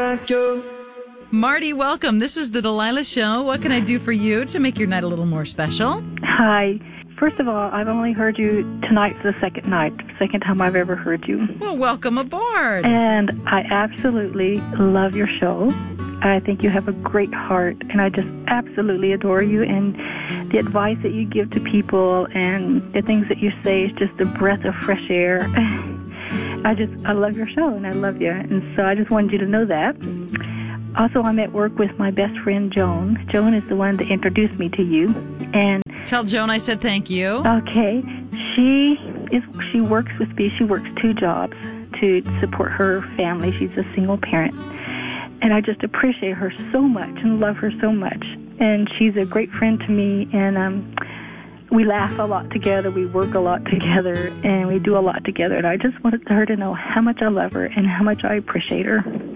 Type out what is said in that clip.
back your... Marty, welcome. This is the Delilah Show. What can I do for you to make your night a little more special? Hi. First of all, I've only heard you tonight's the second time I've ever heard you. Well, welcome aboard. And I absolutely love your show. I think you have a great heart, and I just absolutely adore you. And the advice that you give to people and the things that you say is just a breath of fresh air. I love your show, and I love you. And so I just wanted you to know that. Also, I'm at work with my best friend, Joan. Joan is the one that introduced me to you. And tell Joan I said thank you. Okay. She works with me. She works 2 jobs to support her family. She's a single parent. And I just appreciate her so much and love her so much. And she's a great friend to me. And we laugh a lot together. We work a lot together. And we do a lot together. And I just wanted her to know how much I love her and how much I appreciate her.